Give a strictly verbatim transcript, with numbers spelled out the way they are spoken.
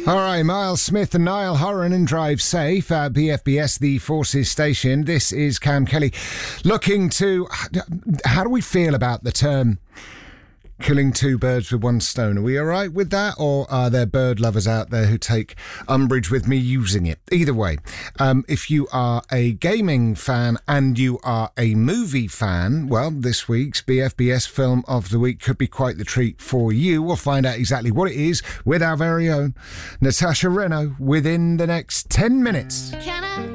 All right, Miles Smith and Niall Horan and Drive Safe at B F B S, the Forces Station. This is Cam Kelly looking to... How do we feel about the term killing two birds with one stone? Are we all right with that, or are there bird lovers out there who take umbrage with me using it? Either way, um, if you are a gaming fan and you are a movie fan, well, this week's B F B S Film of the Week could be quite the treat for you. We'll find out exactly what it is with our very own Natasha Reno within the next ten minutes. Can I